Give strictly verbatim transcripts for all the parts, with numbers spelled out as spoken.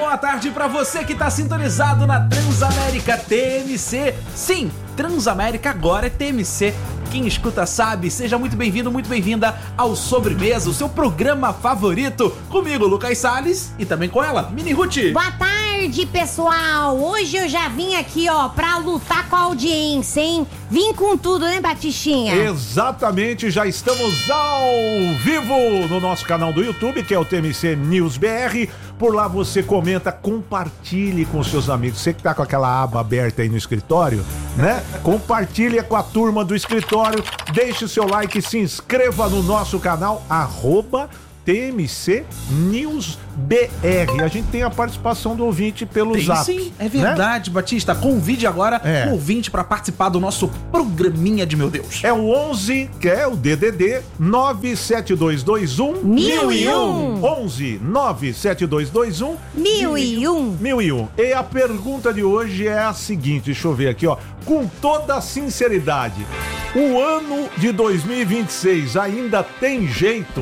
boa tarde pra você que tá sintonizado na Transamérica T M C. Sim, Transamérica agora é T M C. Quem escuta sabe, seja muito bem-vindo, muito bem-vinda ao Sobremesa, o seu programa favorito. Comigo, Lucas Salles, e também com ela, Mini Ruth. Boa tarde, pessoal. Hoje eu já vim aqui, ó, pra lutar com a audiência, hein? Vim com tudo, né, Batistinha? Exatamente, já estamos ao vivo no nosso canal do YouTube, que é o T M C News B R. Por lá você comenta, compartilhe com seus amigos. Você que tá com aquela aba aberta aí no escritório, né? Compartilha com a turma do escritório, deixe o seu like, se inscreva no nosso canal, arroba T M C News B R. A gente tem a participação do ouvinte pelo Tem, Zap. Sim, é verdade, né? Batista. Convide agora é. o ouvinte para participar do nosso programinha de meu Deus. É o onze, que é o D D D nove sete dois dois um mil e um. onze nove sete dois dois um mil e um. mil e um. E a pergunta de hoje é a seguinte, deixa eu ver aqui, ó. Com toda sinceridade, o ano de dois mil e vinte e seis ainda tem jeito?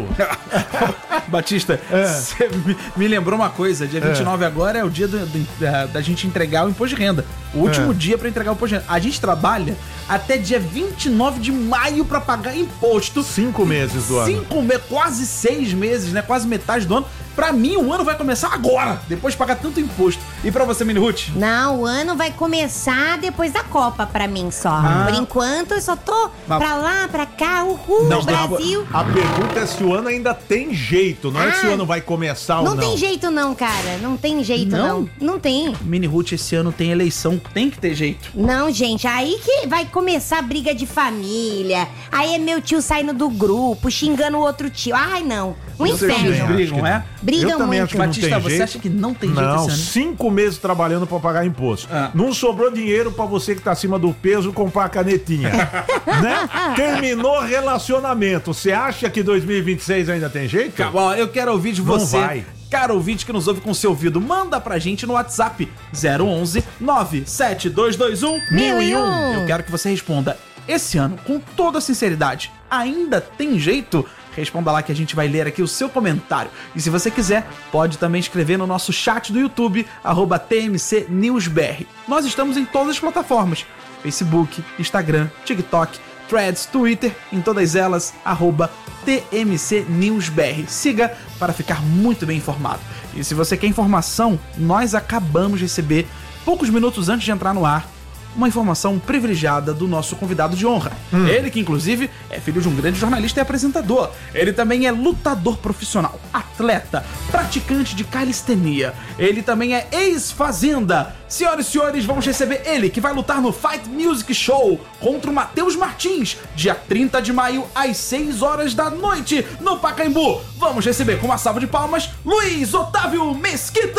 Batista, você é. me, me lembrou uma coisa. Dia vinte e nove é. agora é o dia do, do, da, da gente entregar o imposto de renda. O último é. dia pra entregar o imposto de renda. A gente trabalha até dia vinte e nove de maio pra pagar imposto. Cinco meses do ano. Cinco meses, quase seis meses, né? Quase metade do ano. Pra mim, o ano vai começar agora, depois de pagar tanto imposto. E pra você, Mini Ruth? Não, o ano vai começar depois da Copa pra mim só. Ah. Por enquanto, eu só tô Mas... pra lá, pra cá, uhul, não, Brasil. A pergunta é se o ano ainda tem jeito, não ah, é se o ano vai começar ou não. Não tem jeito não, cara, não tem jeito não. Não, não tem. Mini Ruth, esse ano tem eleição, tem que ter jeito. Não, gente, aí que vai começar a briga de família. Aí é meu tio saindo do grupo, xingando o outro tio. Ai, não. Um Vocês inferno. brigam, é? Brigam eu também muito. acho que não Batista, tem você jeito. acha que não tem jeito não, esse ano? Cinco meses trabalhando pra pagar imposto. Ah. Não sobrou dinheiro pra você que tá acima do peso comprar a canetinha. Né? Terminou relacionamento. Você acha que dois mil e vinte e seis ainda tem jeito? Calma, eu quero ouvir de você. Não vai. Cara ouvinte que nos ouve com seu ouvido, manda pra gente no WhatsApp zero onze nove sete dois dois um mil e um. Eu quero que você responda esse ano, com toda sinceridade, ainda tem jeito? Responda lá que a gente vai ler aqui o seu comentário. E se você quiser, pode também escrever no nosso chat do YouTube, arroba T M C News B R. Nós estamos em todas as plataformas, Facebook, Instagram, TikTok, Threads, Twitter, em todas elas, arroba T M C News B R. Siga para ficar muito bem informado. E se você quer informação, nós acabamos de receber, poucos minutos antes de entrar no ar, uma informação privilegiada do nosso convidado de honra. Hum. Ele que, inclusive, é filho de um grande jornalista e apresentador. Ele também é lutador profissional, atleta, praticante de calistenia. Ele também é ex-fazenda. Senhoras e senhores, vamos receber ele, que vai lutar no Fight Music Show contra o Matheus Martins, dia trinta de maio, às seis horas da noite, no Pacaembu. Vamos receber com uma salva de palmas, Luiz Otávio Mesquita!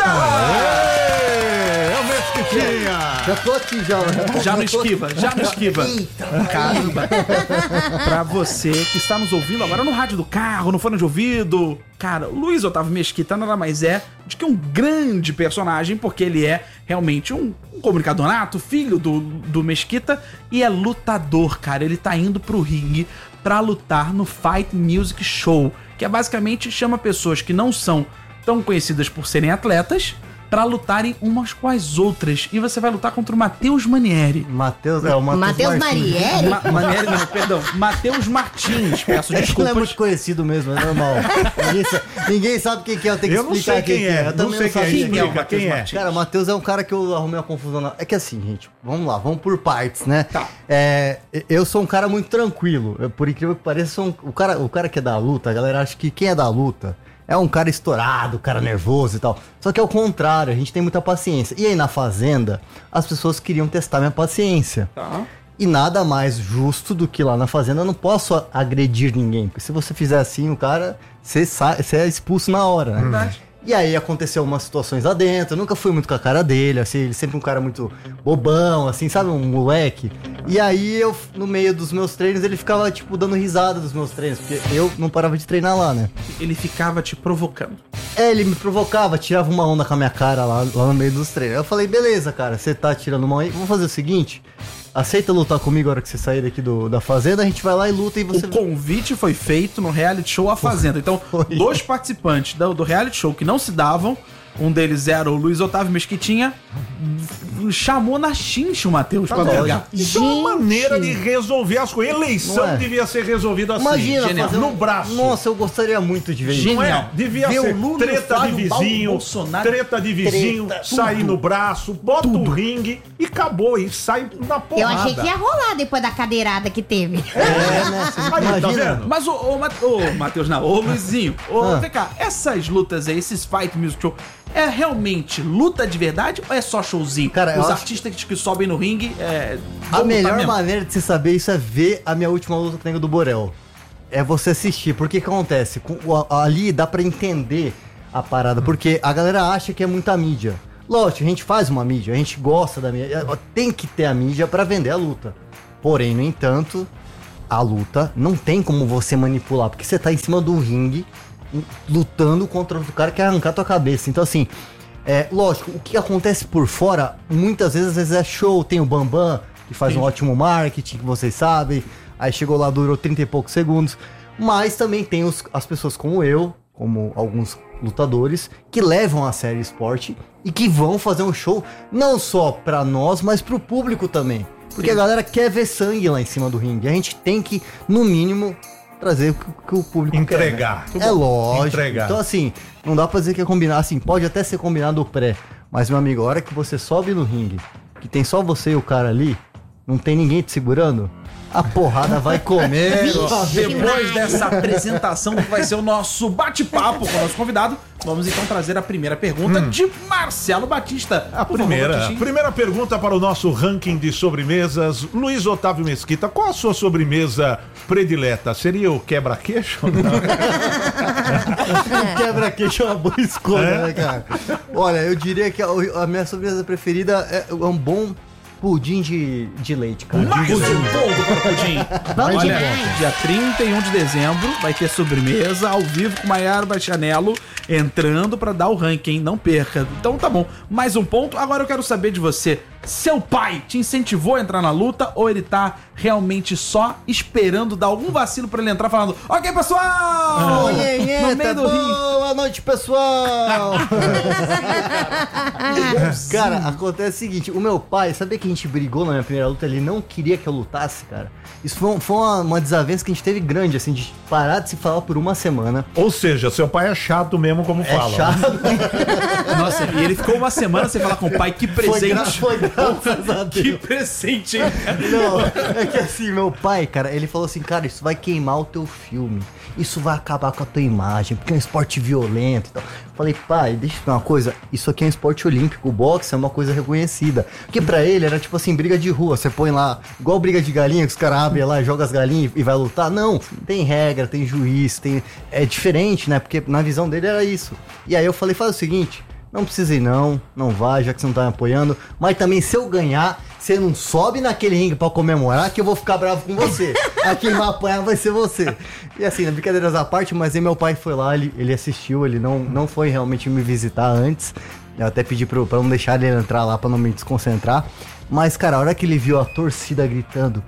Aê! É o Mesquitinha! Já tô aqui, já. Já não esquiva, já não esquiva. Eita, caramba. Pra você que está nos ouvindo agora no rádio do carro, no fone de ouvido, cara, o Luiz Otávio Mesquita nada mais é do que um grande personagem, porque ele é realmente um, um comunicador nato, filho do, do Mesquita, e é lutador, cara. Ele tá indo pro ringue pra lutar no Fight Music Show, que é basicamente chama pessoas que não são tão conhecidas por serem atletas pra lutarem umas com as outras. E você vai lutar contra o Matheus Manieri. Matheus, é o Matheus Manieri? Ma Manieri não, perdão. Matheus Martins, peço é desculpas. Ele é muito conhecido mesmo, é normal. ninguém, sabe, ninguém sabe quem que é, eu tenho que eu explicar não sei quem, quem é. é. Eu não sei quem é. Quem é o quem é. Cara, o Matheus é um cara que eu arrumei uma confusão na... É que assim, gente, vamos lá, vamos por partes, né? Tá. É, eu sou um cara muito tranquilo. Eu, por incrível que pareça, sou um, o, cara, o cara que é da luta, a galera acha que quem é da luta é um cara estourado, cara nervoso e tal. Só que é o contrário, a gente tem muita paciência. E aí na Fazenda, as pessoas queriam testar minha paciência. Tá. E nada mais justo do que lá na Fazenda eu não posso agredir ninguém. Porque se você fizer assim, o cara, você, sai, você é expulso na hora, né? Verdade. E aí aconteceu umas situações lá dentro, eu nunca fui muito com a cara dele, assim, ele sempre um cara muito bobão, assim, sabe, um moleque. E aí eu, no meio dos meus treinos, ele ficava, tipo, dando risada dos meus treinos, porque eu não parava de treinar lá, né? Ele ficava te provocando. É, ele me provocava, tirava uma onda com a minha cara lá, lá no meio dos treinos. Eu falei, beleza, cara, você tá tirando uma onda aí, vamos fazer o seguinte... Aceita lutar comigo a hora que você sair daqui do, da Fazenda, a gente vai lá e luta e você... O convite foi feito no reality show A Fazenda. Então, foi. dois participantes do, do reality show que não se davam um deles era o Luiz Otávio Mesquitinha, chamou na chincha o Matheus pra brigar. Isso é uma maneira de resolver as coisas. Eleição Não é? devia ser resolvida assim. Imagina, Genial. fazer no braço. Nossa, eu gostaria muito de ver isso. Não Genial. é? Devia Ver ser o Lula e o treta de Flávio vizinho, Bolsonaro. treta de vizinho, Treta, sair tudo. no braço, bota o ringue e acabou. E sai na porrada. Eu achei que ia rolar depois da cadeirada que teve. É, né? Você Aí, tá imagina. vendo? Mas o, o, Ma- o Matheus, não, o Luizinho, o, Ah. vem cá, essas lutas aí, esses fight music show, é realmente luta de verdade ou é só showzinho? Cara, eu Os acho- artistas que, que sobem no ringue, é, A vão lutar melhor mesmo. maneira de você saber isso é ver a minha última luta com o Nego do Borel. É você assistir. Porque que acontece? Com- o- ali dá pra entender a parada. Porque a galera acha que é muita mídia. Lógico, a gente faz uma mídia, a gente gosta da mídia. Tem que ter a mídia pra vender a luta. Porém, no entanto, a luta não tem como você manipular. Porque você tá em cima do ringue, lutando contra outro cara que quer arrancar tua cabeça. Então, assim, é lógico, o que acontece por fora, muitas vezes, às vezes é show. Tem o Bambam, que faz um ótimo marketing, que vocês sabem. Aí chegou lá, durou trinta e poucos segundos. Mas também tem os- as pessoas como eu, como alguns lutadores, que levam a sério o esporte e que vão fazer um show não só pra nós, mas pro público também. Porque a galera quer ver sangue lá em cima do ringue. A gente tem que, no mínimo, trazer o que, que o público Entregar. quer. Né? É lógico. Entregar. Então, assim, não dá pra dizer que é combinar. Assim, pode até ser combinado o pré. Mas, meu amigo, a hora que você sobe no ringue, que tem só você e o cara ali, não tem ninguém te segurando, a porrada vai comer. Depois dessa apresentação que vai ser o nosso bate-papo com o nosso convidado, vamos então trazer a primeira pergunta de Marcelo Batista. A Por favor, primeira, Batistinha. primeira pergunta para o nosso ranking de sobremesas. Luiz Otávio Mesquita, qual a sua sobremesa predileta? Seria o quebra-queixo? Quebra-queixo é uma boa escolha, né, cara? Olha, eu diria que a, a minha sobremesa preferida é, é um bom pudim de, de leite, cara. Mais um ponto para o Pudim. Bom Olha, demais. dia trinta e um de dezembro vai ter sobremesa ao vivo com Maiara Bastianello entrando para dar o ranking, não perca. Então tá bom, mais um ponto. Agora eu quero saber de você, seu pai te incentivou a entrar na luta ou ele tá realmente só esperando dar algum vacilo para ele entrar falando, ok pessoal, Oi, no meio do ringue. Boa noite, pessoal! Cara, acontece o seguinte, o meu pai, sabia que a gente brigou na minha primeira luta, ele não queria que eu lutasse, cara. Isso foi, um- foi uma, uma desavença que a gente teve grande, assim, de parar de se falar por uma semana. Ou seja, seu pai é chato mesmo, como É fala. chato. Nossa, e ele ficou uma semana sem falar com o pai, que Foi, gra presente. foi graças a Que Deus. presente, hein? Não, é que assim, meu pai, cara, ele falou assim, cara, isso vai queimar o teu filme. Isso vai acabar com a tua imagem, porque é um esporte violento e tal. Falei, pai, deixa eu falar uma coisa, isso aqui é um esporte olímpico, o boxe é uma coisa reconhecida. Porque pra ele era tipo assim, briga de rua, você põe lá, igual briga de galinha, que os caras abrem lá, jogam as galinhas e vai lutar. Não, tem regra, tem juiz, tem... é diferente, né? Porque na visão dele era isso. E aí eu falei, faz o seguinte, não precisa ir não, não vai, já que você não tá me apoiando. Mas também, se eu ganhar, você não sobe naquele ringue pra comemorar que eu vou ficar bravo com você. A quem vai apanhar vai ser você. E assim, na brincadeiras à parte, mas aí meu pai foi lá, ele, ele assistiu, ele não, não foi realmente me visitar antes. Eu até pedi pro, pra não deixar ele entrar lá pra não me desconcentrar. Mas, cara, a hora que ele viu a torcida gritando...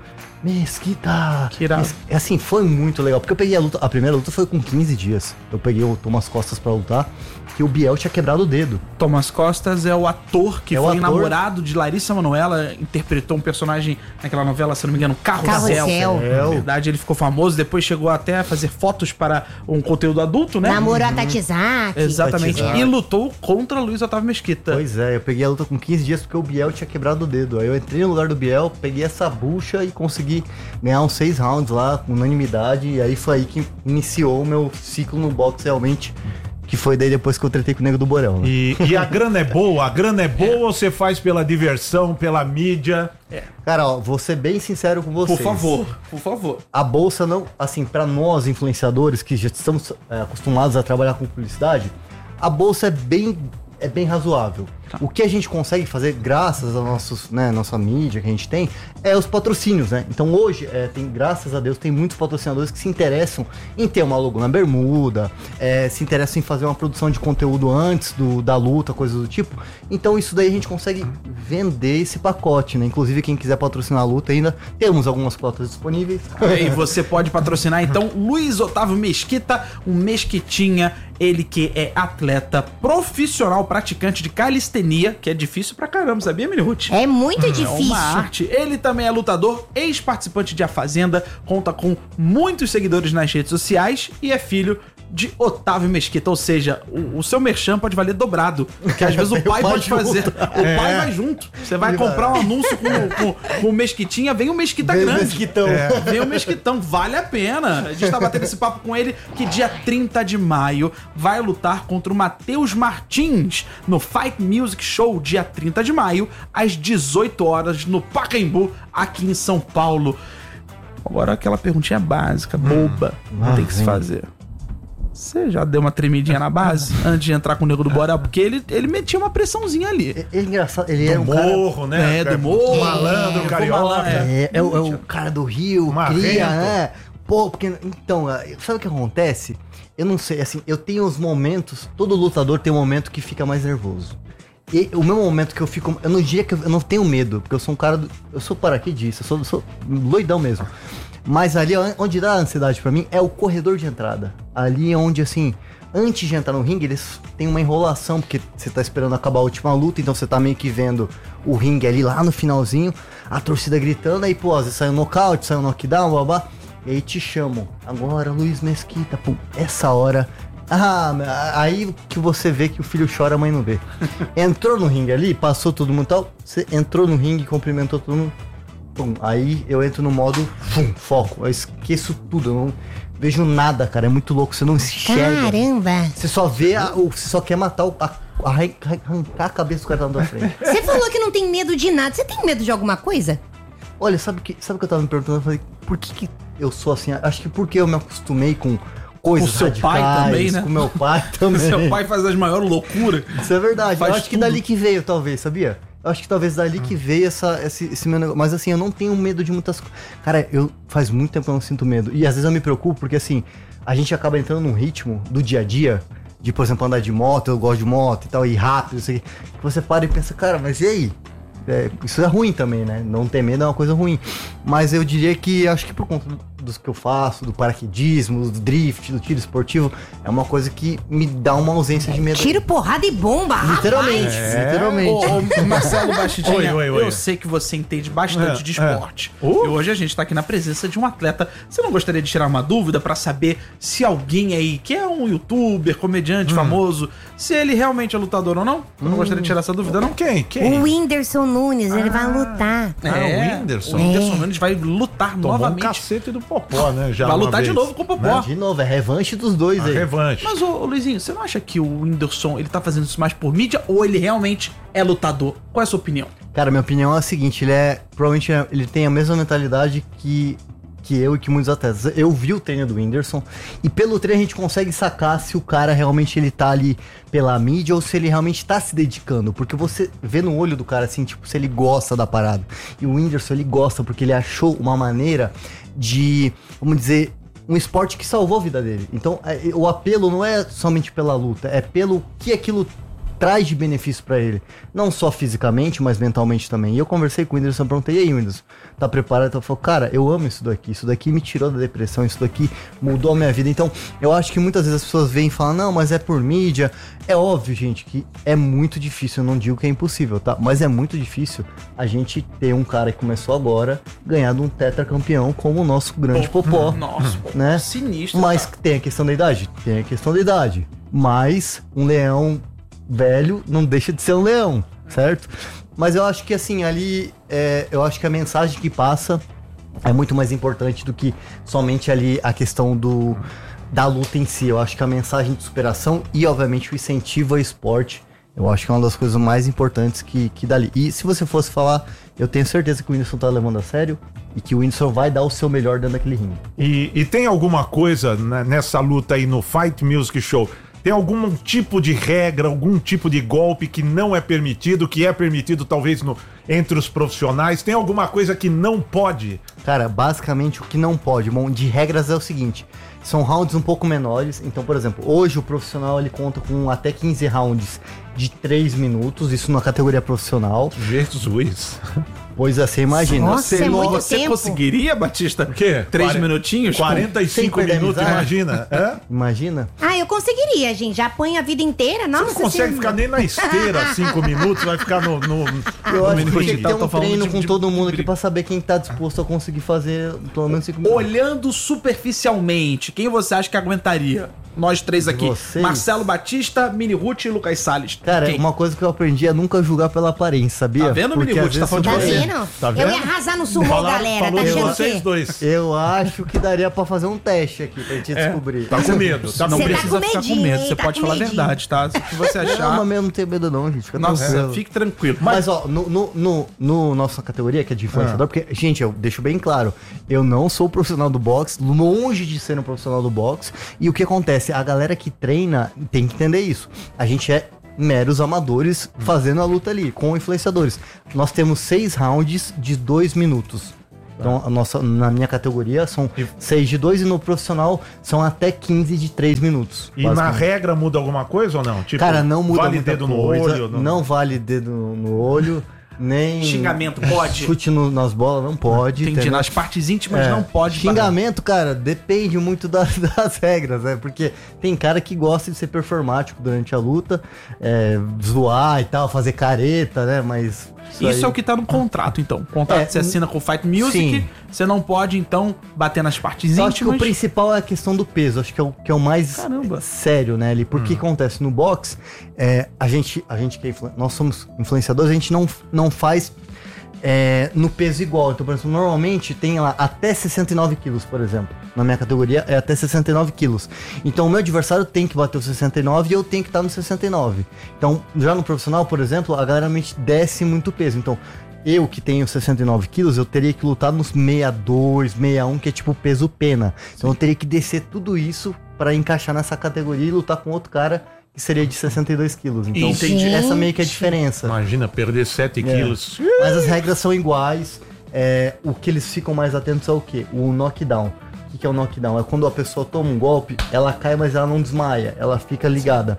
Mesquita! Que irado. Mes- É assim, foi muito legal. Porque eu peguei a luta. A primeira luta foi com quinze dias. Eu peguei o Thomas Costas pra lutar. Que o Biel tinha quebrado o dedo. Thomas Costas é o ator que É o foi ator. namorado de Larissa Manoela, interpretou um personagem naquela novela, se não me engano, Carrossel. Carrossel. Na verdade, ele ficou famoso, depois chegou até a fazer fotos para um conteúdo adulto, né? Namorou a Tatizaki. Exatamente. Tatizaki. E lutou contra Luiz Otávio Mesquita. Pois é, eu peguei a luta com quinze dias porque o Biel tinha quebrado o dedo. Aí eu entrei no lugar do Biel, peguei essa bucha e consegui ganhar uns seis rounds lá, com unanimidade. E aí foi aí que iniciou o meu ciclo no boxe realmente. Que foi daí depois que eu tretei com o Nego do Borel, né? E, e a grana é boa? A grana é boa ou você faz pela diversão, pela mídia? Cara, ó, vou ser bem sincero com vocês. Por favor, por favor. A bolsa não, assim, pra nós influenciadores que já estamos é, acostumados a trabalhar com publicidade, a bolsa é bem, é bem razoável. O que a gente consegue fazer, graças a nossos, né, nossa mídia que a gente tem, é os patrocínios, né? Então hoje, é, tem, graças a Deus, tem muitos patrocinadores que se interessam em ter uma logo na bermuda, é, se interessam em fazer uma produção de conteúdo antes do, da luta, coisas do tipo. Então isso daí a gente consegue vender esse pacote, né? Inclusive quem quiser patrocinar a luta ainda, temos algumas cotas disponíveis. E você pode patrocinar então Luiz Otávio Mesquita, um Mesquitinha. Ele que é atleta profissional, praticante de calistenia, que é difícil pra caramba, sabia, Minirute? É muito É difícil. uma arte. Ele também é lutador, ex-participante de A Fazenda, conta com muitos seguidores nas redes sociais e é filho de Otávio Mesquita, ou seja, o, o seu merchan pode valer dobrado, porque às vezes o pai pode fazer, o pai vai junto, você vai comprar um anúncio com, com, com o Mesquitinha, vem o Mesquita Vem o grande, Mesquitão. É. Vem o Mesquitão, vale a pena. A gente tá batendo esse papo com ele, que dia trinta de maio vai lutar contra o Matheus Martins no Fight Music Show, dia trinta de maio, às dezoito horas, no Pacaembu, aqui em São Paulo. Agora aquela perguntinha básica, boba, Ah, tem que se vem. fazer. Você já deu uma tremidinha na base antes de entrar com o Nego do Borel? Porque ele, ele metia uma pressãozinha ali. Ele é engraçado, ele é Do um cara... morro, né? É, do morro. Malandro, É, carioca. malandro, É, é, o, é o cara do Rio, Marrento. cria, né? Pô, porque... Então, sabe o que acontece? Eu não sei, assim, eu tenho os momentos... Todo lutador tem um momento que fica mais nervoso. E o meu momento que eu fico... Eu não diria que eu, eu não tenho medo, porque eu sou um cara... Do, eu sou paraquedista, eu sou, eu sou loidão mesmo. Mas ali, onde dá ansiedade pra mim, é o corredor de entrada. Ali é onde, assim... Antes de entrar no ringue, eles têm uma enrolação, porque você tá esperando acabar a última luta, então você tá meio que vendo o ringue ali lá no finalzinho, a torcida gritando, aí, pô, às vezes sai um nocaute, sai um knockdown, blá, blá, e aí te chamam. Agora, Luiz Mesquita, pô, essa hora... Ah, aí que você vê que o filho chora, a mãe não vê. Entrou no ringue ali, passou todo mundo e tal, você entrou no ringue, cumprimentou todo mundo, pum, aí eu entro no modo, fum, foco, eu esqueço tudo, eu não... vejo nada, cara. É muito louco. Você não enxerga. Caramba. Você só vê, a, o, você só quer matar o. A, a, arrancar a cabeça do cara na tua frente. Você falou que não tem medo de nada. Você tem medo de alguma coisa? Olha, sabe o que, sabe que eu tava me perguntando? Eu falei, por que, que eu sou assim? Acho que porque eu me acostumei com coisas Com seu pai radicais, também, né? com meu pai também. Seu pai faz as maiores loucuras. Isso é verdade. Faz eu acho que tudo. dali que veio, talvez, sabia? Eu acho que talvez dali que veio essa, esse, esse meu negócio. Mas assim, eu não tenho medo de muitas coisas. Cara, eu faz muito tempo que eu não sinto medo. E às vezes eu me preocupo porque assim, a gente acaba entrando num ritmo do dia a dia, de, por exemplo, andar de moto, eu gosto de moto e tal, e rápido, isso aqui, que você para e pensa, cara, mas e aí? É, isso é ruim também, né? Não ter medo é uma coisa ruim. Mas eu diria que, acho que por conta dos que eu faço, do paraquedismo, do drift, do tiro esportivo, é uma coisa que me dá uma ausência de medo. Tiro, porrada e bomba, Literalmente, rapaz. literalmente. Ô, ô, Marcelo Bastitinha, Oi, oi, oi. eu sei que você entende bastante É, de é. esporte. Uh. E hoje a gente tá aqui na presença de um atleta. Você não gostaria de tirar uma dúvida pra saber se alguém aí, que é um youtuber, comediante famoso, se ele realmente é lutador ou não? Você não gostaria de tirar essa dúvida, não? Quem? Quem? O Whindersson Nunes, ele vai lutar. Ah, o Whindersson. O Whindersson Nunes vai lutar Tomou um novamente. cacete do Popó, né? Já Vai uma lutar de vez. novo com o Popó. De novo, é revanche dos dois A aí. revanche. Mas, ô, ô, Luizinho, você não acha que o Whindersson, ele tá fazendo isso mais por mídia ou ele realmente é lutador? Qual é a sua opinião? Cara, minha opinião é a seguinte, ele é, provavelmente ele tem a mesma mentalidade que, que eu e que muitos atletas. Eu vi o treino do Whindersson e pelo treino a gente consegue sacar se o cara realmente ele tá ali pela mídia ou se ele realmente tá se dedicando, porque você vê no olho do cara assim, tipo, se ele gosta da parada. E o Whindersson, ele gosta porque ele achou uma maneira de, vamos dizer, um esporte que salvou a vida dele. Então, é, o apelo não é somente pela luta, é pelo que aquilo traz de benefício pra ele. Não só fisicamente, mas mentalmente também. E eu conversei com o Whindersson, perguntei, e aí, Whindersson, tá preparado? Ele falou, cara, eu amo isso daqui, isso daqui me tirou da depressão, isso daqui mudou a minha vida. Então, eu acho que muitas vezes as pessoas vêm e falam, não, mas é por mídia. É óbvio, gente, que é muito difícil, eu não digo que é impossível, tá? Mas é muito difícil a gente ter um cara que começou agora, ganhar de um tetracampeão como o nosso grande Popó. Nossa, né? sinistro. Mas cara. tem a questão da idade? Tem a questão da idade. Mas um leão velho não deixa de ser um leão, certo? Mas eu acho que assim, ali, é, eu acho que a mensagem que passa é muito mais importante do que somente ali a questão do, da luta em si. Eu acho que a mensagem de superação e, obviamente, o incentivo ao esporte, eu acho que é uma das coisas mais importantes que, que dali. E se você fosse falar, eu tenho certeza que o Whindersson tá levando a sério e que o Whindersson vai dar o seu melhor dentro daquele ringue. E, e tem alguma coisa né, nessa luta aí no Fight Music Show? Tem algum tipo de regra, algum tipo de golpe que não é permitido, que é permitido talvez no, entre os profissionais? Tem alguma coisa que não pode? Cara, basicamente o que não pode, bom, de regras é o seguinte, são rounds um pouco menores, então, por exemplo, hoje o profissional ele conta com até quinze rounds de três minutos, isso na categoria profissional. Jesus. Pois é, você imagina. Nossa, Você, é muito você tempo. conseguiria, Batista? O quê? Três Quare- minutinhos? quarenta e cinco Sem perder minutos, amizade. imagina. É? Imagina. Ah, eu conseguiria, gente. Já põe a vida inteira. Nossa, Você não consegue você- ficar nem na esteira cinco minutos, vai ficar no... no... Eu acho que minuto tem que digital, ter tô um falando treino de- com de- todo mundo de- aqui pra saber quem tá disposto a conseguir fazer pelo menos cinco minutos. Olhando superficialmente, quem você acha que aguentaria? Nós três aqui. Vocês? Marcelo Batista, Mini Ruth e Lucas Salles. Cara, Quem? uma coisa que eu aprendi é nunca julgar pela aparência, sabia? Tá vendo, Porque Mini às Ruth? Tá vezes falando de Tá você- você. vendo? Tá Eu vendo? ia arrasar no sumô, Falaram- galera. falou Tá de achando o vocês quê? dois. Eu acho que daria pra fazer um teste aqui pra gente descobrir. Tá com medo. Tá com Não Você tá medo. precisa com ficar com medinho, medo, hein? você Tá pode com falar a medinho. verdade, tá? Se você Não, achar. mas eu não tenho medo não, gente. Fica Nossa, tranquilo. fique tranquilo. Mas, ó, no, no, no, no nossa categoria, que é de influenciador, porque, gente, eu deixo bem claro, eu não sou profissional do boxe, longe de ser um profissional do boxe, e o que acontece? A galera que treina tem que entender isso. A gente é meros amadores fazendo a luta ali, com influenciadores. Nós temos seis rounds de dois minutos. Então, a nossa, na minha categoria, são E- seis de dois e no profissional são até quinze de três minutos. E na basicamente. regra muda alguma coisa ou não? Tipo, Cara, não muda vale muita dedo coisa, no olho? não vale dedo no olho, nem... Xingamento pode? Chute no- nas bolas, não pode. Entendi. entendeu? Nas partes íntimas É, não pode. Xingamento, cara, depende muito das, das regras, né? Porque tem cara que gosta de ser performático durante a luta, é, zoar e tal, fazer careta, né? Mas... Isso aí- é o que tá no contrato, então. O contrato É, que você assina com o Fight Music, sim. você não pode, então, bater nas partes Eu acho que o íntimas. principal é a questão do peso, acho que é o, que é o mais Caramba. sério, né, ali. Porque acontece no boxe, é, a gente, a gente que é influ- nós somos influenciadores, a gente não, não faz é, no peso igual. Então, por exemplo, normalmente tem lá até sessenta e nove quilos, por exemplo. Na minha categoria é até sessenta e nove quilos. Então, o meu adversário tem que bater os sessenta e nove e eu tenho que estar no sessenta e nove. Então, já no profissional, por exemplo, a galera realmente desce muito peso. Então, eu que tenho sessenta e nove quilos, eu teria que lutar nos sessenta e dois, sessenta e um, que é tipo peso pena. Então eu teria que descer tudo isso pra encaixar nessa categoria e lutar com outro cara que seria de sessenta e dois quilos. Então Entendi. essa meio que é a diferença. Imagina, perder sete quilos. Mas as regras são iguais. É, o que eles ficam mais atentos é o quê? O knockdown. O que é o knockdown? É quando a pessoa toma um golpe, ela cai, mas ela não desmaia. Ela fica ligada.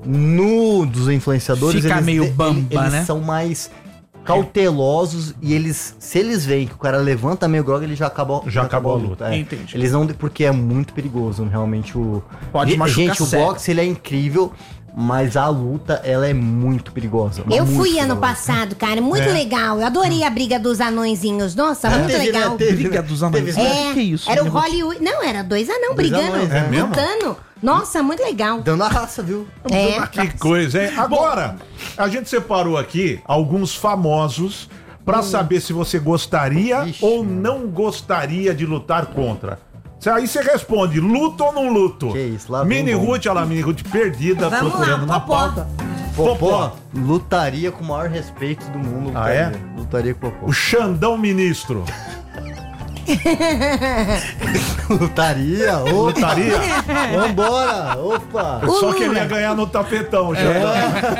No dos influenciadores, Fica eles, meio de- bamba, eles né? são mais cautelosos e eles, se eles veem que o cara levanta meio grog, ele já acabou, Já acabou a luta. é. Entendi. Eles não, porque é muito perigoso, realmente o Pode Ge- machucar gente, o sério. boxe ele é incrível, mas a luta ela é muito perigosa. Eu muito fui ano perigosa. passado, cara, muito É. legal. Eu adorei a briga dos anõezinhos. Nossa, muito teve, né? legal. Teve. Briga dos anões. Teve- É, Que isso? era o Mini Ruth? Hollywood. Não, era dois anão Dois brigando. anões, é mesmo? Lutando. Nossa, muito legal. Dando a raça, viu? É. Que coisa, hein? Agora, a gente separou aqui alguns famosos pra saber se você gostaria Ixi, ou não gostaria de lutar contra. Cê- Aí você responde, luto ou não luto? Que isso, lá vem Mini bom. Ruth, olha lá, Mini Ruth perdida, Vamos procurando lá, na Popó. pauta. Popó lutaria com o maior respeito do mundo. Ah, lutaria. é? Lutaria com o Popó. O Xandão Ministro. Lutaria, opa. Lutaria? Vambora, opa. O Só que ele Lula. ia ganhar no tapetão, Xandão.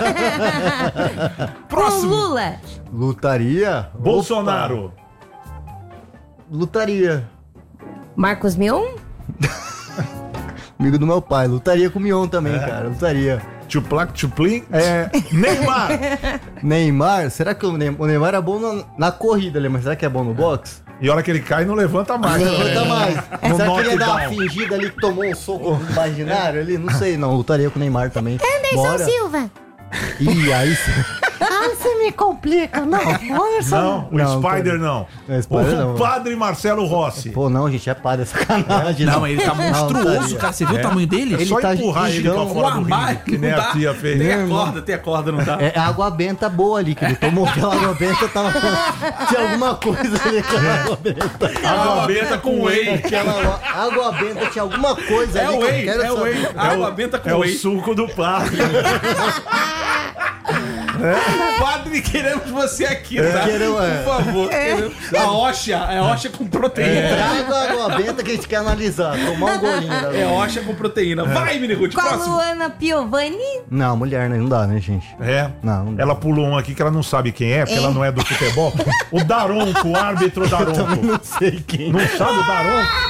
O Próximo. Lula. Lutaria. Bolsonaro. Opa. Lutaria. Marcos Mion? Amigo do meu pai. Lutaria com o Mion também, É. cara. Lutaria. Tchuplac, tchuplim. É, Neymar. Neymar, será que o Neymar, o Neymar é bom na, na corrida ali, mas será que é bom no boxe? E a hora que ele cai, não levanta mais. Não levanta mais. No Será que ele ia dar uma knockdown. fingida ali que tomou um soco imaginário ali? Não sei, não. Lutaria com o Neymar também. Anderson Bora. Silva. Ih, aí sim. Ah, você me complica. Não, Anderson. Não, o Não, Spider não. É, Spider o não. padre Marcelo Rossi. Pô, não, gente, é padre, é sacanagem. Não, ele tá monstruoso, lutaria. cara. Você viu o tamanho dele? É só tá empurrar ele pra gigante. fora do armário ringue, que nem não a dá. tia fez. Tem a corda, tem a corda, não tá? É água benta boa ali, que ele tomou aquela água benta, tava... tinha alguma coisa ali, aquela água benta. Água benta com whey. Aquela água benta tinha alguma coisa É ali o que eu whey, quero é o saber. whey. É Água o- benta com É o whey. suco do padre. Padre, queremos você aqui, tá? queremos, é. Por favor. queremos- A Oxa, é Oxa com proteína. Traga a água benta que a gente quer analisar, tomar um golinho. Da É Oxa com proteína. Vai, Mini Ruth, Com a próximo. Luana Piovani. Não, mulher, né? Não dá, né, gente? É. Não, não dá. Ela pulou um aqui que ela não sabe quem é, porque ela não é do futebol. O Daronco, o árbitro Daronco. Não sei quem. Não sabe o Daronco?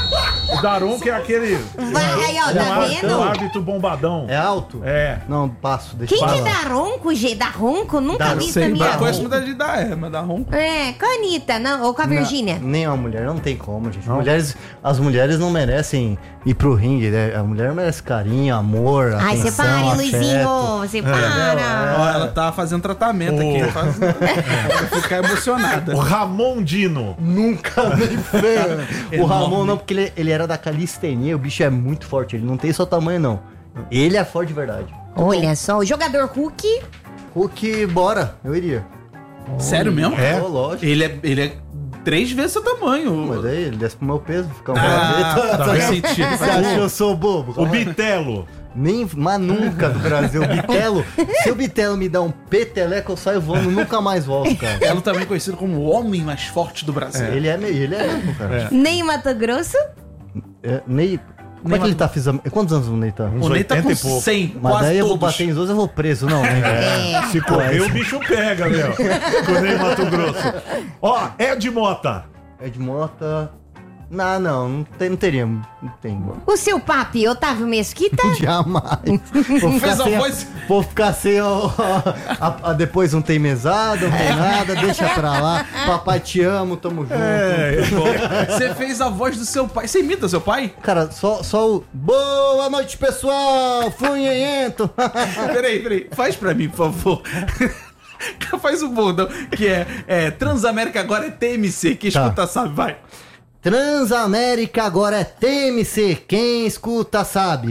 O Daronco é aquele... Vai, aí, ó, é tá um árbitro- vendo? um árbitro bombadão. É alto? É. Não, passo, deixa Quem eu que falar. dá ronco, G? Dá ronco? Nunca Dá, vi isso Sei, na minha dá coisa vida. de dar, é, mas dá ronco. É, com a Anitta, não, ou com a Virgínia. Nem uma mulher, não tem como, gente. Mulheres, as mulheres não merecem ir pro ringue, né? A mulher merece carinho, amor, Ai, atenção, você para, afeto. Luizinho, você para. Ó, ela tá fazendo tratamento Oh. aqui. Faz... Vai ficar emocionada. O Ramon Dino. Nunca nem feio. O Enorme. Ramon não, porque ele, ele era da calistenia, o bicho é muito forte, ele não tem só tamanho, não. Ele é forte de verdade. Olha só, o jogador Hulk. Hulk, bora, eu iria. Sério mesmo? É? Pô, lógico. Ele é, ele é três vezes seu tamanho. Mas aí ele desce pro meu peso, fica um Ah, graveta. faz sentido. Você faz acha que sentido. eu sou bobo? O Bitelo. Nem, mas nunca do Brasil. O Bitelo, se o Bitelo me dá um peteleco, eu saio voando, nunca mais volto, cara. Ela também é conhecido como o homem mais forte do Brasil. Ele é meio, ele é mesmo, cara. É. Nem Mato Grosso. É, Ney, como é que ele tá fazendo? Quantos anos o Ney tá? Uns O Ney tá com oitenta e pouco. cem, Mas quase daí eu vou todos. bater em dois, eu vou preso, não, né? É. Se correr, o bicho pega, meu. Com nem Mato Grosso. Ó, Ed Mota. Ed Mota. Não, não, não, tem, não teria. Não tem. O seu papi, Otávio Mesquita. Jamais. Vou ficar Fez a sem, a- voz- vou ficar sem ó, a- a- depois não tem mesada, não tem nada, deixa pra lá. Papai te amo, tamo junto. É, Você fez a voz do seu pai. Você imita seu pai? Cara, só, só o. Boa noite, pessoal! Funhento! Peraí, peraí. Faz pra mim, por favor. Faz um bordão que é, é Transamérica agora é T M C. Quem Tá. escuta sabe, vai. Transamérica agora é T M C, quem escuta sabe.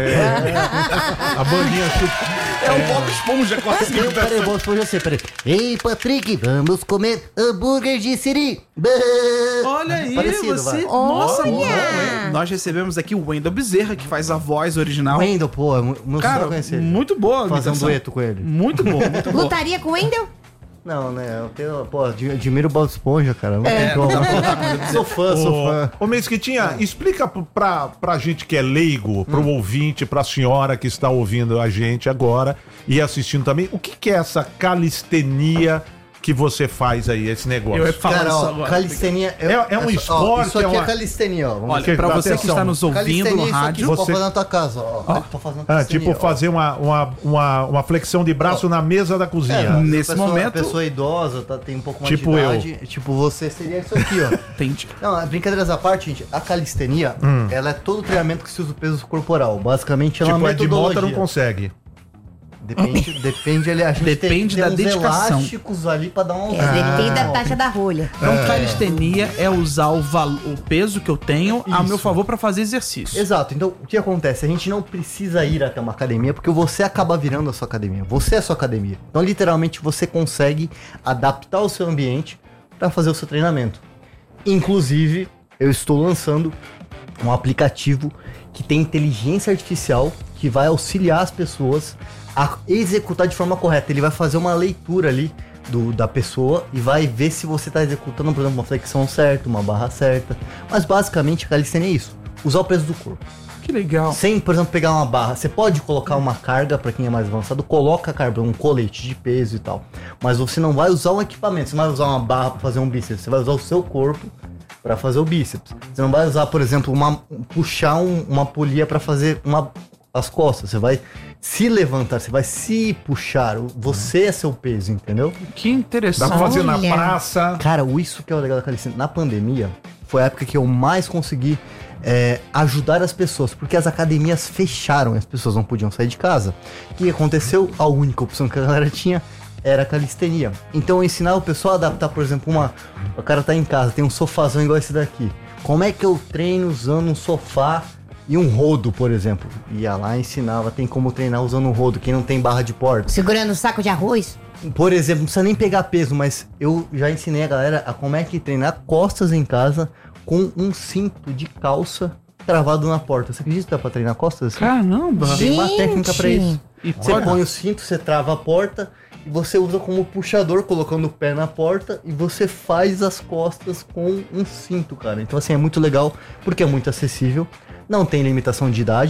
a bandinha chupa. É o Bob Esponja com a Peraí, peraí, eu vou responder você, peraí. Ei, Patrick, vamos comer hambúrguer de siri. Bã. Olha aí, Parecido, você. vai. Nossa, Olha! muito. Nós recebemos aqui o Wendel Bezerra, que faz a voz original. Wendel, pô, é mu- meu sonho Cara, é conhecer ele. muito boa. a Fazer um imitação. dueto com ele. Muito bom, muito bom. Lutaria com o Wendel? Não, né? Eu tenho, pô, ad- admiro o Bob Esponja, cara. Não É, tem como. não dá pra botar com ele. Sou fã, sou fã. Ô, Mesquitinha, explica p- pra, pra gente que é leigo, pro ouvinte, pra senhora que está ouvindo a gente agora e assistindo também, o que, que é essa calistenia que você faz aí, esse negócio? Eu ia falar Cara, isso ó, agora. calistenia... É- é um ó, esporte, Isso aqui é é, uma- calistenia, ó. Vamos Olha, Porque, pra você que atenção, está nos ouvindo Calistenia no é isso aqui, rádio, você Você- pode fazer na tua casa, ó. Ó. Tô fazendo Ah, calistenia, tipo ó. fazer uma, uma, uma, uma flexão de braço na mesa da cozinha. É, Nesse a pessoa, momento- A pessoa idosa, tá, tem um pouco mais Tipo de eu. idade. Tipo, você seria isso aqui, ó. Entendi. Não, brincadeiras à parte, gente, a calistenia, ela é todo o treinamento que se usa o peso corporal. Basicamente, ela é Tipo, uma Ed Mota metodologia. não consegue. Depende, depende, ali, a gente Depende tem, da tem uns dedicação. elásticos ali pra dar um... É, depende da taxa da rolha. Então, calistenia é usar o, valo- o peso que eu tenho a Isso. meu favor pra fazer exercício. Exato, então o que acontece? A gente não precisa ir até uma academia porque você acaba virando a sua academia. Você é a sua academia. Então, literalmente, você consegue adaptar o seu ambiente para fazer o seu treinamento. Inclusive, eu estou lançando um aplicativo que tem inteligência artificial que vai auxiliar as pessoas a executar de forma correta. Ele vai fazer uma leitura ali do, da pessoa e vai ver se você está executando, por exemplo, uma flexão certa, uma barra certa. Mas basicamente a calistenia é isso: usar o peso do corpo. Que legal. Sem, por exemplo, pegar uma barra. Você pode colocar uma carga, para quem é mais avançado, coloca a carga, um colete de peso e tal. Mas você não vai usar um equipamento, você não vai usar uma barra para fazer um bíceps, você vai usar o seu corpo para fazer o bíceps. Você não vai usar, por exemplo, uma, puxar um- uma polia para fazer uma, as costas. Você vai se levantar, você vai se puxar. Você é seu peso, entendeu? Que Dá interessante. pra fazer na Olha. praça. Cara, o isso que é o legal da calistenia. Na pandemia, foi a época que eu mais consegui é, ajudar as pessoas, porque as academias fecharam e as pessoas não podiam sair de casa. O que aconteceu? A única opção que a galera tinha era a calistenia. Então eu ensinava o pessoal a adaptar, por exemplo, uma... O cara tá em casa, tem um sofazão igual esse daqui. Como é que eu treino usando um sofá e um rodo, por exemplo? Ia lá e ensinava, tem como treinar usando um rodo, quem não tem barra de porta. Segurando um saco de arroz? Por exemplo, não precisa nem pegar peso, mas eu já ensinei a galera a como é que treinar costas em casa com um cinto de calça travado na porta. Você acredita que dá pra treinar costas assim? Caramba. Tem uma técnica pra Gente! isso. E Você pode- põe o cinto, você trava a porta e você usa como puxador, colocando o pé na porta, e você faz as costas com um cinto, cara. Então assim, é muito legal, porque é muito acessível, não tem limitação de idade.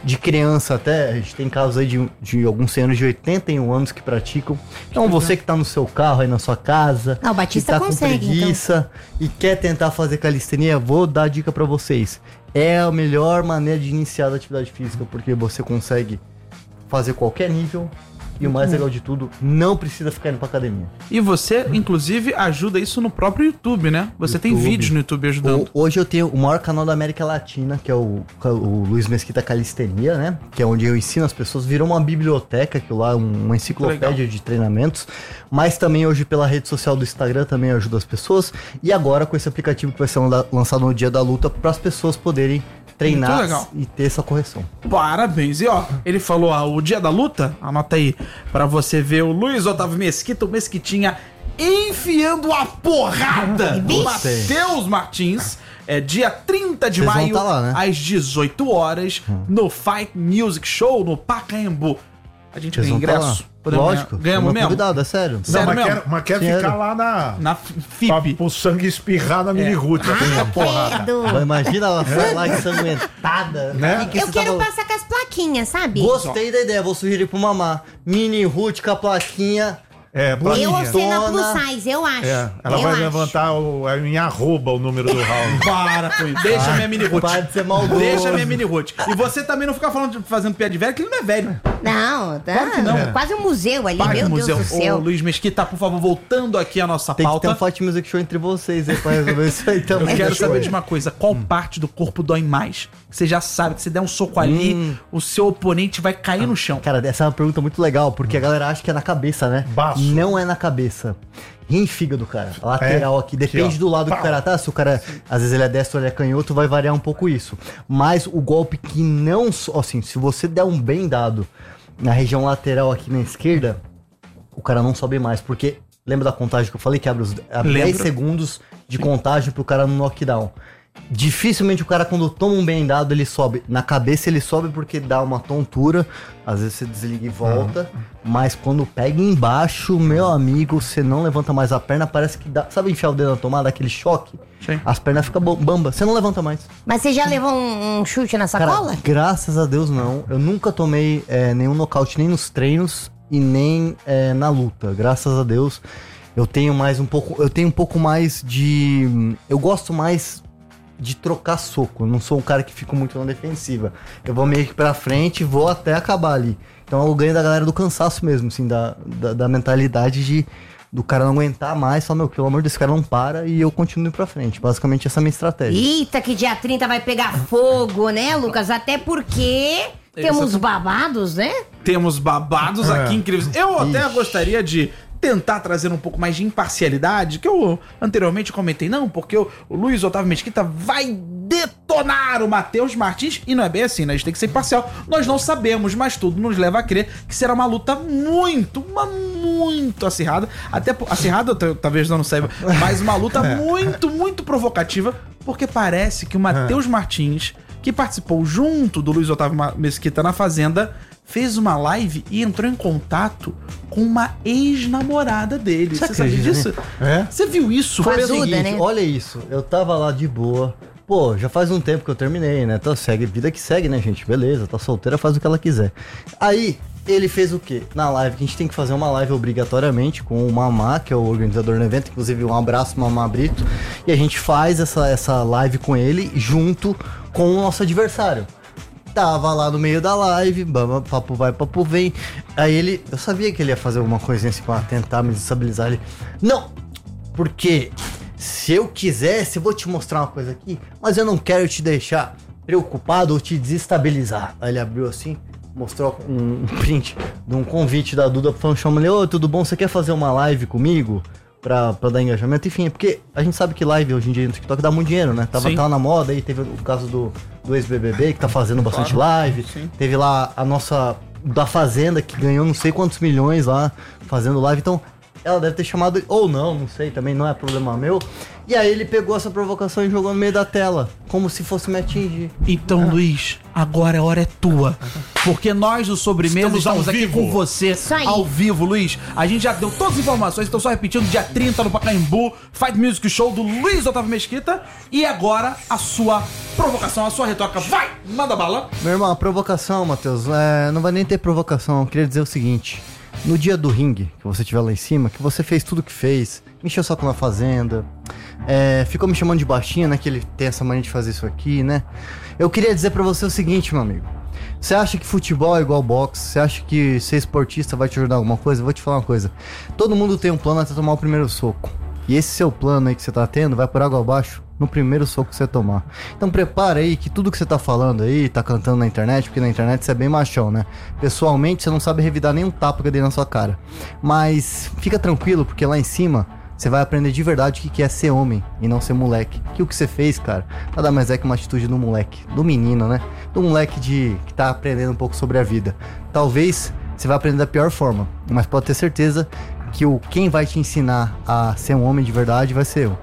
de criança até, a gente tem casos aí de, de alguns senhores de oitenta e um anos que praticam. Então você que tá no seu carro aí na sua casa, ah, o Batista que tá consegue, com preguiça então. E quer tentar fazer calistenia, vou dar a dica pra vocês. É a melhor maneira de iniciar a atividade física, porque você consegue fazer qualquer nível. E o mais legal de tudo, não precisa ficar indo pra academia. E você, inclusive, ajuda isso no próprio YouTube, né? Você YouTube. tem vídeos no YouTube ajudando. O, hoje eu tenho o maior canal da América Latina, que é o, o Luiz Mesquita Calistenia, né? Que é onde eu ensino as pessoas. Virou uma biblioteca, que lá, uma enciclopédia de treinamentos. Mas também hoje pela rede social do Instagram também ajuda as pessoas. E agora com esse aplicativo que vai ser lançado no dia da luta, para as pessoas poderem treinar e ter essa correção. Parabéns. E ó, ele falou, ó, o dia da luta, anota aí, pra você ver o Luiz Otávio Mesquita, o Mesquitinha enfiando a porrada do Matheus Martins. É dia trinta de Vocês maio, tá lá, né? às dezoito horas, hum. no Fight Music Show, no Pacaembu. A gente Vocês ganha ingresso. Tá Lógico. Ganhamos mesmo? Convidado, é sério. Não, sério mas, mesmo? quer, mas quer Sério? ficar lá na... Na F I P. Pra o sangue espirrar na mini route. Ah, porrada. Imagina ela sai lá ensanguentada. Né? Que eu você quero tava... passar com as plaquinhas, sabe? Gostei da ideia, vou sugerir pro mamá. Mini route com a plaquinha. É, pra Eu mim. ostei na Dona- plus size, eu acho. É, ela eu vai acho. levantar o, é em arroba o número do round. Para com isso. Deixa a minha mini route. Para de ser maldoso. Deixa a minha mini route. E você também não fica falando, fazendo piada de velho, que ele não é velho. Não, tá. Claro que não. É quase um museu ali, Pai meu do Deus museu. do céu. Ô, Luiz Mesquita, por favor, voltando aqui à nossa Tem que ter pauta. um Fight Music Show entre vocês aí pra resolver isso aí Eu também. quero saber de uma coisa, qual parte do corpo dói mais? Você já sabe que se der um soco ali, Hum. o seu oponente vai cair no chão. Cara, essa é uma pergunta muito legal, porque a galera acha que é na cabeça, né? Baço. Não é na cabeça. Rim e fígado, cara. A lateral É? aqui. Depende Aqui, ó. do lado que Pau. o cara tá. Se o cara, às vezes ele é destro ou ele é canhoto, vai variar um pouco isso. Mas o golpe que não... só- Assim, se você der um bem dado na região lateral aqui na esquerda, o cara não sobe mais. Porque, lembra da contagem que eu falei? Que abre, os, abre Lembro. dez segundos de contagem pro cara no knockdown. Dificilmente o cara, quando toma um bem dado, ele sobe. Na cabeça ele sobe porque dá uma tontura. Às vezes você desliga e volta. Mas quando pega embaixo, meu amigo, você não levanta mais a perna. Parece que dá. Sabe enfiar o dedo na tomada, aquele choque? Sim. As pernas ficam bom- bamba. Você não levanta mais. Mas você já levou um, um chute na Cara, sacola? graças a Deus não. Eu nunca tomei é, nenhum nocaute, nem nos treinos e nem é, na luta. Graças a Deus. Eu tenho mais um pouco. Eu tenho um pouco mais de. Eu gosto mais de trocar soco. Eu não sou um cara que fica muito na defensiva. Eu vou meio que pra frente e vou até acabar ali. Então eu ganho da galera do cansaço mesmo, assim, da, da, da mentalidade de do cara não aguentar mais, falar, meu, pelo amor desse cara não para e eu continuo indo pra frente. Basicamente essa é a minha estratégia. Eita, que dia trinta vai pegar fogo, né, Lucas? Até porque temos Essa- babados, né? Temos babados É. aqui incríveis. Eu até Ixi. gostaria de tentar trazer um pouco mais de imparcialidade, que eu anteriormente comentei, não, porque o, o Luiz Otávio Mesquita vai detonar o Matheus Martins, e não é bem assim, né? A gente tem que ser imparcial. Nós não sabemos, mas tudo nos leva a crer que será uma luta muito, uma muito acirrada, até po- acirrada, t- talvez eu não saiba, mas uma luta muito, muito provocativa, porque parece que o Matheus Martins, que participou junto do Luiz Otávio Ma- Mesquita na Fazenda, fez uma live e entrou em contato com uma ex-namorada dele. Você, Você sabia acredita, disso? É? Você viu isso? Foi o Ajuda, seguinte, né? olha isso, eu tava lá de boa. Pô, já faz um tempo que eu terminei, né? Então segue, vida que segue, né, gente? Beleza, tá solteira, faz o que ela quiser. Aí, ele fez o quê? Na live, que a gente tem que fazer uma live obrigatoriamente com o Mamá, que é o organizador do evento. Inclusive, um abraço, Mamá Brito. E a gente faz essa, essa live com ele junto com o nosso adversário. Tava lá no meio da live, bam, papo vai, papo vem. Aí ele, eu sabia que ele ia fazer alguma coisinha assim pra tentar me desestabilizar. Ele, não, porque se eu quisesse, eu vou te mostrar uma coisa aqui, mas eu não quero te deixar preocupado ou te desestabilizar. Aí ele abriu assim, mostrou um print de um convite da Duda falando, chama ele, ô, tudo bom, você quer fazer uma live comigo? Pra, pra dar engajamento, enfim, é porque a gente sabe que live hoje em dia no TikTok dá muito dinheiro, né? Tava, Sim. tava na moda aí, teve o caso do, do ex-B B B que tá fazendo bastante live, Sim. teve lá a nossa da Fazenda que ganhou não sei quantos milhões lá fazendo live, então ela deve ter chamado, ou não, não sei, também não é problema meu. E aí ele pegou essa provocação e jogou no meio da tela, como se fosse me atingir. Então, Luiz, agora a hora é tua. Porque nós do Sobremesa Estamos estamos, ao aqui vivo. com você Isso aí. ao vivo, Luiz. A gente já deu todas as informações, então só repetindo, dia trinta no Pacaembu, Fight Music Show do Luiz Otávio Mesquita. E agora a sua provocação, a sua retórica. Vai! Manda bala! Meu irmão, a provocação, Matheus, é, não vai nem ter provocação. Eu queria dizer o seguinte: no dia do ringue, que você estiver lá em cima, que você fez tudo que fez, me encheu só com a fazenda, é, ficou me chamando de baixinha, né? Que ele tem essa mania de fazer isso aqui, né? Eu queria dizer pra você o seguinte, meu amigo. Você acha que futebol é igual boxe? Você acha que ser esportista vai te ajudar em alguma coisa? Eu vou te falar uma coisa. Todo mundo tem um plano até tomar o primeiro soco. E esse seu plano aí que você tá tendo vai por água abaixo no primeiro soco que você tomar. Então prepara aí que tudo que você tá falando aí, tá cantando na internet, porque na internet você é bem machão, né? Pessoalmente você não sabe revidar nenhum tapa que eu dei na sua cara. Mas fica tranquilo, porque lá em cima você vai aprender de verdade o que é ser homem e não ser moleque. Que o que você fez, cara, nada mais é que uma atitude do moleque, do menino, né? Do moleque de que tá aprendendo um pouco sobre a vida. Talvez você vai aprender da pior forma, mas pode ter certeza que o quem vai te ensinar a ser um homem de verdade vai ser eu.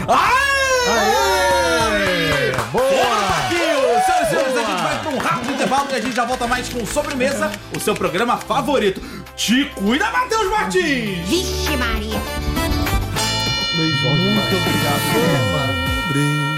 Aê! Boa! Senhoras e senhores, a gente vai pra um rápido intervalo e a gente já volta mais com Sobremesa, o seu programa favorito. Te cuida, Matheus Martins! Vixe, Maria. Muito obrigado.